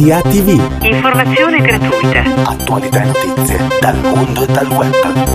TV. Informazione gratuita. Attualità e notizie dal mondo e dal web.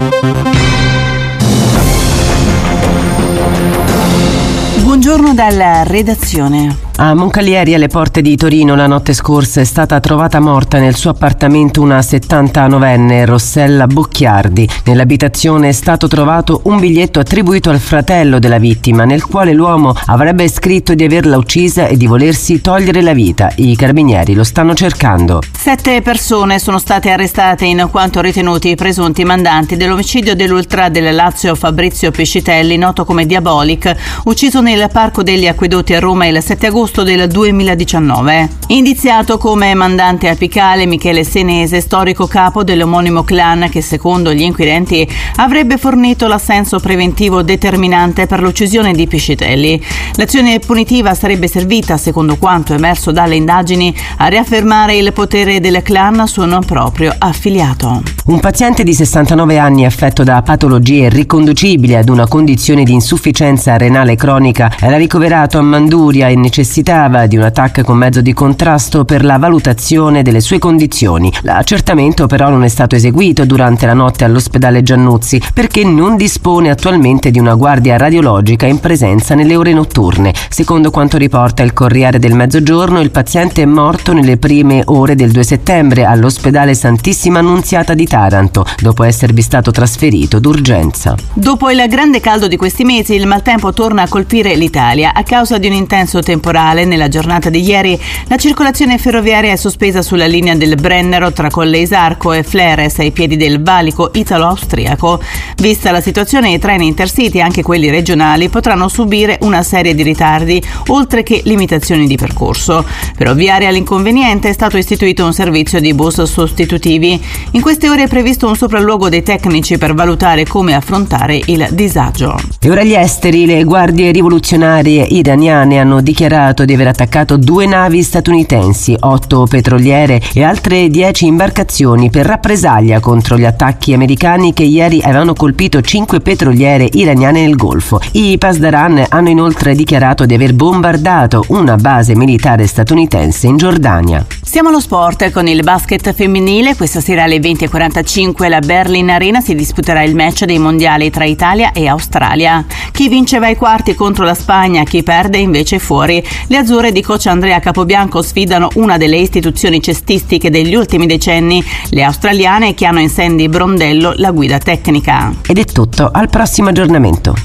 Buongiorno dalla redazione. A Moncalieri, alle porte di Torino, la notte scorsa è stata trovata morta nel suo appartamento una 79enne, Rossella Bocchiardi. Nell'abitazione è stato trovato un biglietto attribuito al fratello della vittima, nel quale l'uomo avrebbe scritto di averla uccisa e di volersi togliere la vita. I carabinieri lo stanno cercando. 7 persone sono state arrestate in quanto ritenuti i presunti mandanti dell'omicidio dell'ultra del Lazio Fabrizio Pescitelli, noto come Diabolic, ucciso nel Parco degli Acquedotti a Roma il 7 agosto del 2019. Indiziato come mandante apicale Michele Senese, storico capo dell'omonimo clan che secondo gli inquirenti avrebbe fornito l'assenso preventivo determinante per l'uccisione di Pescitelli. L'azione punitiva sarebbe servita, secondo quanto emerso dalle indagini, a riaffermare il potere del clan su un proprio affiliato. Un paziente di 69 anni affetto da patologie riconducibili ad una condizione di insufficienza renale cronica era ricoverato a Manduria e necessitava di un TAC con mezzo di contrasto per la valutazione delle sue condizioni. L'accertamento però non è stato eseguito durante la notte all'ospedale Giannuzzi perché non dispone attualmente di una guardia radiologica in presenza nelle ore notturne. Secondo quanto riporta il Corriere del Mezzogiorno, il paziente è morto nelle prime ore del 2 settembre all'ospedale Santissima Annunziata di Taranto, dopo esservi stato trasferito d'urgenza. Dopo il grande caldo di questi mesi, il maltempo torna a colpire l'Italia. A causa di un intenso temporale, nella giornata di ieri la circolazione ferroviaria è sospesa sulla linea del Brennero tra Colle Isarco e Fleres ai piedi del valico italo-austriaco. Vista la situazione, i treni Intercity, anche quelli regionali, potranno subire una serie di ritardi oltre che limitazioni di percorso. Per ovviare all'inconveniente è stato istituito un servizio di bus sostitutivi. In queste ore è previsto un sopralluogo dei tecnici per valutare come affrontare il disagio. E ora gli esteri. Le guardie rivoluzionarie iraniane hanno dichiarato di aver attaccato 2 navi statunitensi, 8 petroliere e altre 10 imbarcazioni per rappresaglia contro gli attacchi americani che ieri avevano colpito 5 petroliere iraniane nel Golfo. I Pasdaran hanno inoltre dichiarato di aver bombardato una base militare statunitense in Giordania. Siamo allo sport con il basket femminile. Questa sera alle 20:45 alla Berlin Arena si disputerà il match dei mondiali tra Italia e Australia. Chi vince va ai quarti contro la Spagna, chi perde invece fuori. Le azzurre di coach Andrea Capobianco sfidano una delle istituzioni cestistiche degli ultimi decenni, le australiane, che hanno in Sandy Brondello la guida tecnica. Ed è tutto, al prossimo aggiornamento.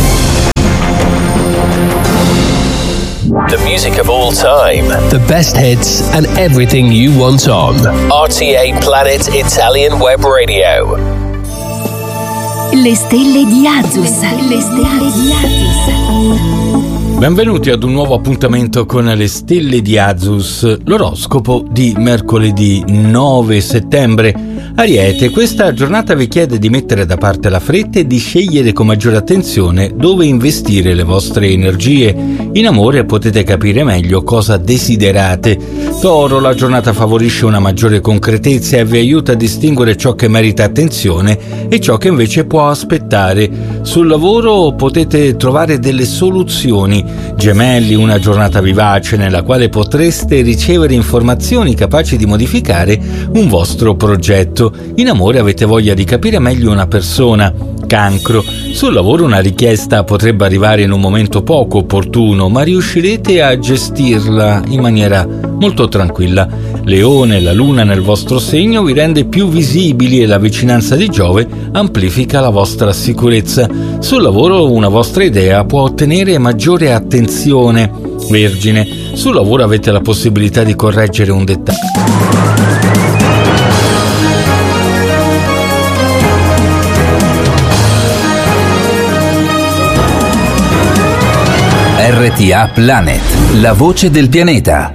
The music of all time. The best hits and everything you want on RTA Planet Italian Web Radio. Le stelle di Azus. Le stelle di Azus. Benvenuti ad un nuovo appuntamento con le stelle di Azus, l'oroscopo di mercoledì 9 settembre. Ariete, questa giornata vi chiede di mettere da parte la fretta e di scegliere con maggiore attenzione dove investire le vostre energie. In amore potete capire meglio cosa desiderate. Toro, la giornata favorisce una maggiore concretezza e vi aiuta a distinguere ciò che merita attenzione e ciò che invece può aspettare. Sul lavoro potete trovare delle soluzioni. Gemelli, una giornata vivace nella quale potreste ricevere informazioni capaci di modificare un vostro progetto. In amore avete voglia di capire meglio una persona. Cancro, sul lavoro una richiesta potrebbe arrivare in un momento poco opportuno, ma riuscirete a gestirla in maniera molto tranquilla. Leone, la luna nel vostro segno vi rende più visibili e la vicinanza di Giove amplifica la vostra sicurezza. Sul lavoro una vostra idea può ottenere maggiore attenzione. Vergine, sul lavoro avete la possibilità di correggere un dettaglio. RTA Planet, la voce del pianeta.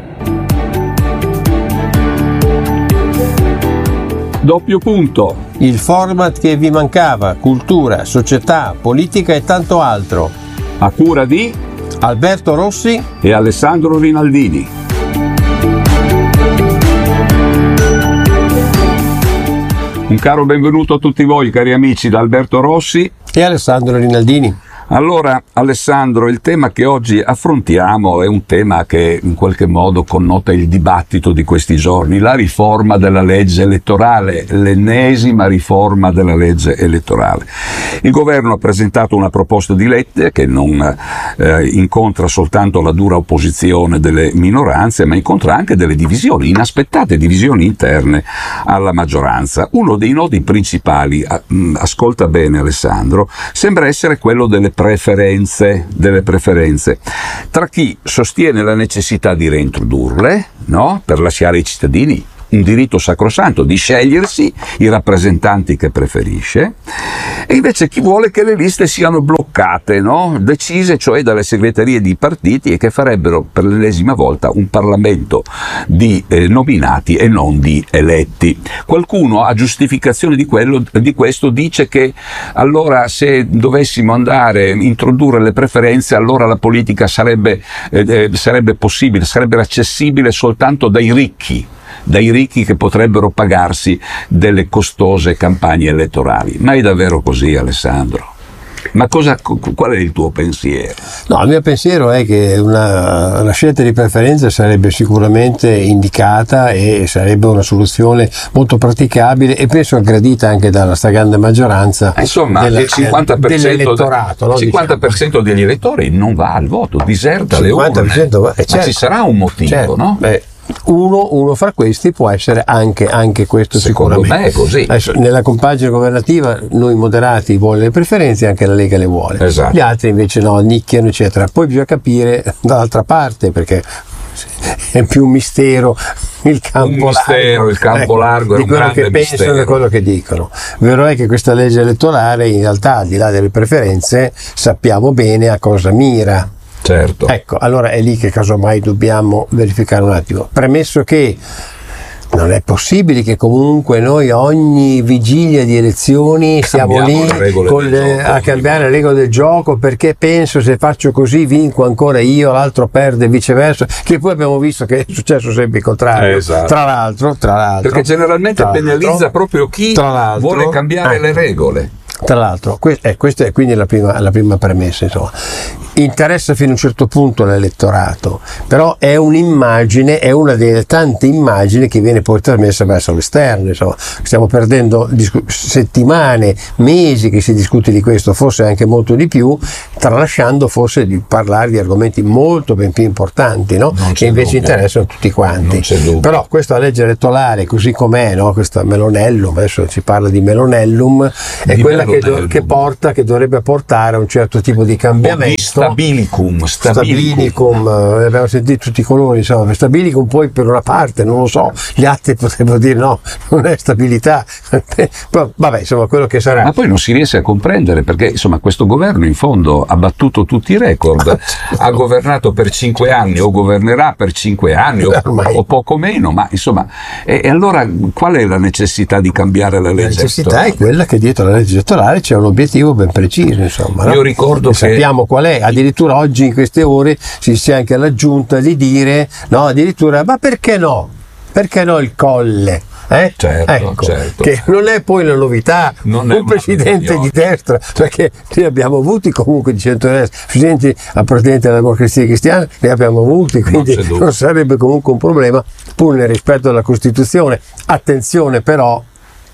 Doppio punto. Il format che vi mancava, cultura, società, politica e tanto altro. A cura di Alberto Rossi e Alessandro Rinaldini. Un caro benvenuto a tutti voi, cari amici, da Alberto Rossi e Alessandro Rinaldini. Allora, Alessandro, il tema che oggi affrontiamo è un tema che in qualche modo connota il dibattito di questi giorni, la riforma della legge elettorale, l'ennesima riforma della legge elettorale. Il governo ha presentato una proposta di legge che non incontra soltanto la dura opposizione delle minoranze, ma incontra anche delle divisioni, inaspettate divisioni interne alla maggioranza. Uno dei nodi principali, ascolta bene Alessandro, sembra essere quello delle preferenze, tra chi sostiene la necessità di reintrodurle, no? Per lasciare ai cittadini un diritto sacrosanto di scegliersi i rappresentanti che preferisce, e invece chi vuole che le liste siano bloccate, no? Decise cioè dalle segreterie di partiti, e che farebbero per l'ennesima volta un Parlamento di nominati e non di eletti. Qualcuno, a giustificazione di questo, dice che allora se dovessimo andare a introdurre le preferenze, allora la politica sarebbe possibile, sarebbe accessibile soltanto dai ricchi che potrebbero pagarsi delle costose campagne elettorali. Ma è davvero così, Alessandro? Ma qual è il tuo pensiero? No, il mio pensiero è che una scelta di preferenza sarebbe sicuramente indicata e sarebbe una soluzione molto praticabile, e penso gradita anche dalla stragrande maggioranza. Insomma, il 50% dell'elettorato. Il 50% degli elettori non va al voto, diserta le urne. Certo. Ma ci sarà un motivo, certo, no? Uno fra questi può essere anche questo. Secondo sicuramente. Me è così. Adesso, nella compagine governativa noi moderati vogliono le preferenze, anche la Lega le vuole. Esatto. Gli altri invece no, nicchiano eccetera. Poi bisogna capire dall'altra parte, perché è più un mistero il campo largo di quello che pensano e quello che dicono. Vero è che questa legge elettorale, in realtà, al di là delle preferenze, sappiamo bene a cosa mira. Certo. Ecco, allora è lì che casomai dobbiamo verificare un attimo. Premesso che non è possibile che comunque noi ogni vigilia di elezioni siamo lì a cambiare le regole del gioco, perché penso se faccio così vinco ancora io, l'altro perde e viceversa, che poi abbiamo visto che è successo sempre il contrario. Esatto. Tra l'altro perché generalmente penalizza proprio chi vuole cambiare le regole. Tra l'altro, questa è quindi la prima premessa, insomma. Interessa fino a un certo punto l'elettorato, però è un'immagine, è una delle tante immagini che viene poi trasmessa verso l'esterno, insomma. Stiamo perdendo settimane, mesi che si discute di questo, forse anche molto di più, tralasciando forse di parlare di argomenti molto ben più importanti, no? Che invece interessano tutti quanti. Però questa legge elettorale, così com'è, no? Questa Melonellum, adesso si parla di Melonellum, è quella che dovrebbe portare a un certo tipo di cambiamento. Stabilicum, abbiamo sentito tutti i colori, insomma. Stabilicum poi per una parte, non lo so, gli altri potrebbero dire no, non è stabilità, però vabbè, insomma, quello che sarà. Ma poi non si riesce a comprendere, perché insomma questo governo in fondo ha battuto tutti i record, ha governato per 5 anni o governerà per 5 anni o poco meno, ma insomma, e allora qual è la necessità di cambiare la legge? La necessità è quella che dietro la legge elettorale c'è un obiettivo ben preciso, insomma. Io no? ricordo che sappiamo qual è. Addirittura oggi in queste ore si sia anche all'aggiunta di dire no, addirittura, ma perché no il Colle? Certo, ecco, certo. Che non è poi la novità, un presidente di destra, perché ne abbiamo avuti comunque di centrodestra, presidenti appartenenti alla Democrazia Cristiana, ne abbiamo avuti, quindi non sarebbe comunque un problema, pur nel rispetto della Costituzione. Attenzione però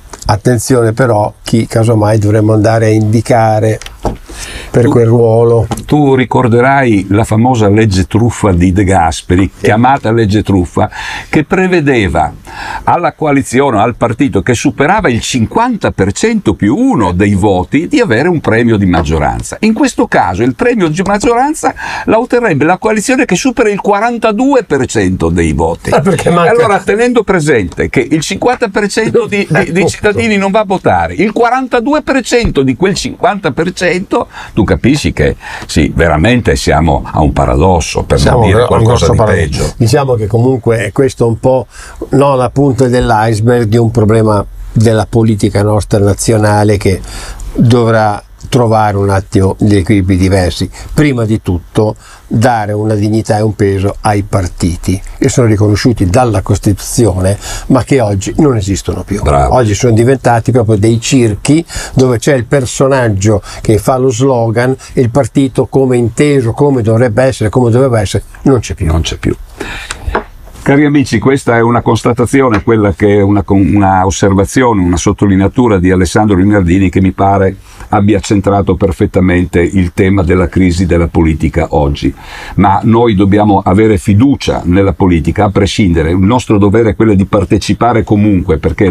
chi casomai dovremmo andare a indicare per quel ruolo. Tu ricorderai la famosa legge truffa di De Gasperi, chiamata legge truffa, che prevedeva alla coalizione, al partito che superava il 50% più uno dei voti di avere un premio di maggioranza. In questo caso il premio di maggioranza la otterrebbe la coalizione che supera il 42% dei voti. Allora, tenendo presente che il 50% di cittadini non va a votare, il 42% di quel 50%, tu capisci che sì, veramente siamo a un paradosso, per non dire qualcosa di peggio. Diciamo che comunque questo è un po' la punta dell'iceberg di un problema della politica nostra nazionale che dovrà trovare un attimo gli equilibri diversi. Prima di tutto dare una dignità e un peso ai partiti che sono riconosciuti dalla Costituzione ma che oggi non esistono più. Bravo. Oggi sono diventati proprio dei circhi dove c'è il personaggio che fa lo slogan e il partito come inteso, come dovrebbe essere, come doveva essere, non c'è più. Non c'è più. Cari amici, questa è una constatazione, quella che è una osservazione, una sottolineatura di Alessandro Rinaldini che mi pare abbia centrato perfettamente il tema della crisi della politica oggi. Ma noi dobbiamo avere fiducia nella politica a prescindere, il nostro dovere è quello di partecipare comunque, perché